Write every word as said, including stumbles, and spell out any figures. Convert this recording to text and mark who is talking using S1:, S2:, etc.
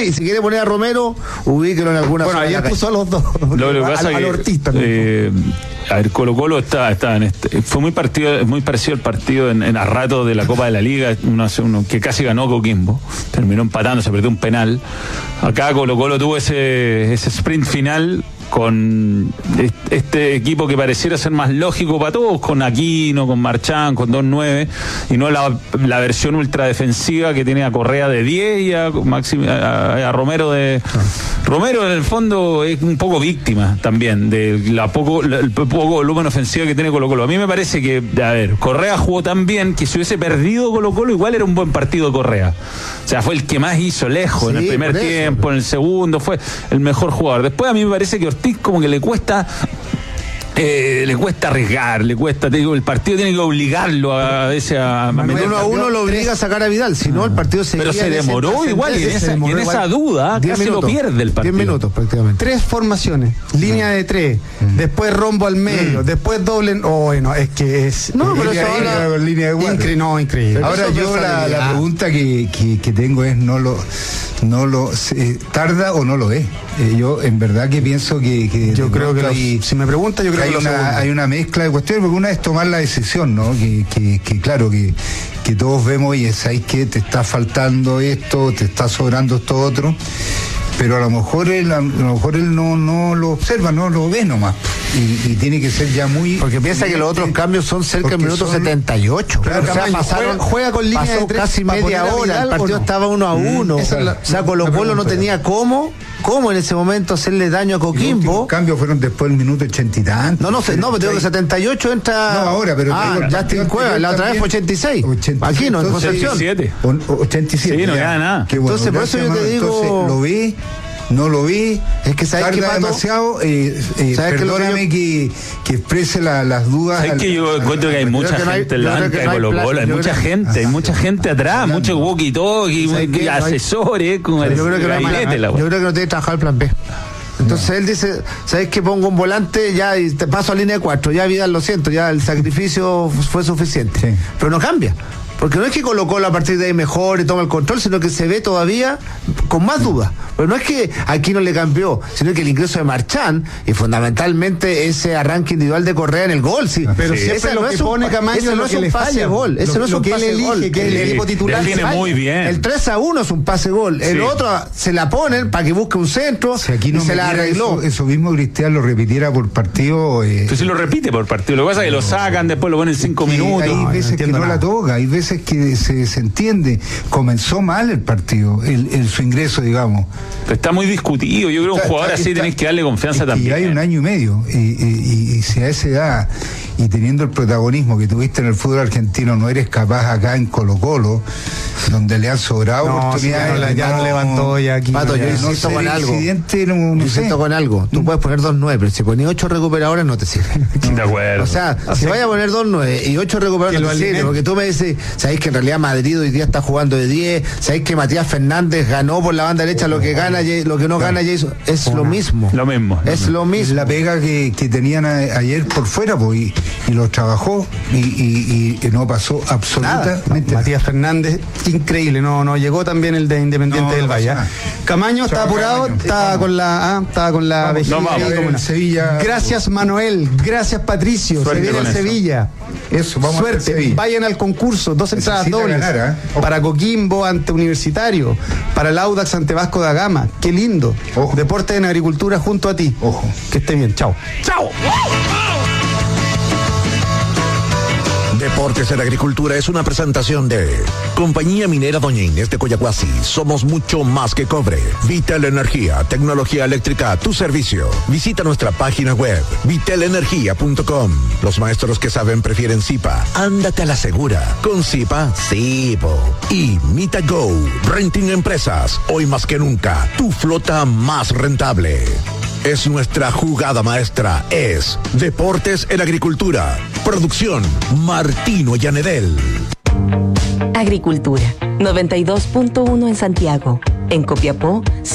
S1: quiere, y si quiere poner a Romero, ubíquelo en alguna
S2: bueno,
S1: zona.
S2: Bueno, ayer puso a los dos.
S3: Lo, lo que pasa
S2: a,
S3: es
S2: que,
S3: Ortiz también. Eh, a ver, Colo Colo está, está en este, fue muy partido, muy parecido al partido en, en a rato de la Copa de la Liga, uno, uno que casi ganó Coquimbo, terminó empatando, se perdió un penal. Acá Colo Colo tuvo ese, ese sprint final con este equipo que pareciera ser más lógico para todos, con Aquino, con Marchán, con dos nueve, y no la, la versión ultra defensiva que tiene a Correa de diez y a, Maxim, a, a Romero de... Ah. Romero en el fondo es un poco víctima también de la poco, la, el poco volumen ofensivo que tiene Colo Colo. A mí me parece que, a ver, Correa jugó tan bien que si hubiese perdido Colo Colo igual era un buen partido de Correa. O sea, fue el que más hizo lejos, sí, en el primer tiempo, en el segundo, fue el mejor jugador. Después a mí me parece que Ortiz como que le cuesta eh, le cuesta arriesgar, le cuesta, te digo, el partido tiene que obligarlo a veces a, a
S1: meter. Uno a uno lo obliga a sacar a Vidal, si no el partido se
S3: pero se demoró igual y en esa, y en esa duda casi lo pierde el partido.
S1: diez minutos prácticamente.
S2: Tres formaciones, línea de tres, mm. después rombo al medio, mm. después doble, oh, bueno, es que es
S1: no, pero eso ahora
S2: línea de cuatro. Incre, no, increíble.
S4: Pero ahora yo la, la pregunta que, que, que tengo es no lo no lo eh, tarda o no lo es. Eh, yo en verdad que pienso que, que
S2: yo creo que
S4: hay,
S2: los, si me pregunta yo creo
S4: que
S2: que
S4: hay una, hay una mezcla de cuestiones, porque una es tomar la decisión, ¿no? Que, que, que claro que, que todos vemos y sabes que te está faltando esto, te está sobrando esto otro, pero a lo mejor él, a lo mejor él no, no lo observa, no lo ve nomás. Y, y tiene que ser ya muy...
S1: Porque piensa que los otros cambios son cerca del minuto son, setenta y ocho.
S2: Claro, o sea, pasaron, juega, juega con línea de tres,
S1: casi media hora, el partido no. estaba uno a uno. Mm, claro. la, o sea, Colo Colo no tenía cómo, cómo en ese momento hacerle daño a Coquimbo.
S4: Los cambios fueron después del minuto ochenta y tanto.
S1: No, no sé, no, pero tengo que setenta y ocho entra...
S4: No, ahora, pero...
S1: Ah,
S4: digo,
S1: Justin Cueva, la otra vez fue ochenta y seis. ochenta y seis. Aquí no, en Concepción.
S3: ochenta y siete.
S4: ochenta y siete.
S3: Sí, no queda nada.
S4: Bueno,
S1: entonces, por eso yo te digo...
S4: Entonces, lo vi... No lo vi,
S1: es que sabes que
S4: demasiado, eh, eh, perdóname que, que exprese la, las dudas.
S3: Es que yo encuentro que hay mucha gente en la banca de Colo Colo, hay mucha gente, hay mucha gente atrás, mucho walkie-talkie, asesores, con el
S1: gabinete. Yo creo que no tiene que trabajar el plan B. Entonces no. Él dice, ¿sabes qué? Pongo un volante ya y te paso a línea de cuatro, ya Vidal, lo siento, ya el sacrificio fue suficiente. Sí. Pero no cambia. Porque no es que Colo Colo a partir de ahí mejore y toma el control, sino que se ve todavía con más dudas. Pero no es que aquí no le cambió, sino que el ingreso de Marchán y fundamentalmente ese arranque individual de Correa en el gol. Sí.
S2: Pero
S1: sí.
S2: siempre lo
S1: no
S2: que
S1: es un,
S2: pone Camaño
S1: no es un pase gol. Ese no es un pase gol.
S2: Que el equipo titular
S3: viene muy bien.
S1: El tres a uno es un pase gol. El sí. otro se la ponen para que busque un centro
S4: si aquí no
S1: y se la arregló.
S4: Eso, eso mismo Cristian lo repitiera por partido. Eh,
S3: Entonces lo repite por partido. Lo que pasa es que lo sacan, después lo ponen cinco minutos.
S4: Hay veces que no la toca, hay veces que se se entiende, comenzó mal el partido, el, el su ingreso, digamos.
S3: Pero está muy discutido, yo creo que un jugador así tenés que darle confianza también.
S4: Y hay un año y medio, y, y, y si a esa edad, y teniendo el protagonismo que tuviste en el fútbol argentino, no eres capaz acá en Colo Colo, donde le han sobrado
S2: no,
S4: oportunidades.
S2: Sí, ya, no, ya no levantó ya aquí.
S1: Pato, yo
S4: no
S1: insisto con algo.
S4: No, no
S1: insisto con algo. Tú puedes poner dos nueve, pero si pones ocho recuperadores no te sirve.
S3: De acuerdo.
S1: O sea, si vaya a poner dos nueve y ocho recuperadores no te sirve, porque tú me dices, sabéis que en realidad Madrid hoy día está jugando de diez, sabéis que Matías Fernández ganó por la banda derecha lo que gana, lo que no gana Jason, es lo mismo.
S3: Lo mismo.
S1: Es lo mismo.
S4: La pega que, que tenían a, ayer por fuera, pues, y, y lo trabajó y, y, y no pasó absolutamente.
S2: Matías Fernández, increíble, no, no llegó también el de Independiente no, del Valle. No Camaño está apurado, está con la, ah, está con la
S4: vejiga no, ahí como
S2: Sevilla. Gracias Manuel, gracias Patricio,
S3: suerte
S2: se viene el Sevilla.
S4: Eso, vamos
S2: suerte, vayan al concurso, dos entradas dobles ganar, ¿eh? Para Coquimbo ante Universitario, para el Audax ante Vasco da Gama. Qué lindo. Ojo. Deporte en Agricultura junto a ti.
S4: Ojo.
S2: Que esté bien. Chao.
S1: Chao.
S5: Deportes en Agricultura es una presentación de Compañía Minera Doña Inés de Coyahuasi. Somos mucho más que cobre. Vital Energía, tecnología eléctrica a tu servicio. Visita nuestra página web vital energía punto com. Los maestros que saben prefieren Zipa. Ándate a la segura. Con Zipa, sí, po. Y MitaGo, Renting Empresas. Hoy más que nunca, tu flota más rentable. Es nuestra jugada maestra, es Deportes en Agricultura. Producción, Martino Llanedel.
S6: Agricultura, noventa y dos punto uno en Santiago. En Copiapó,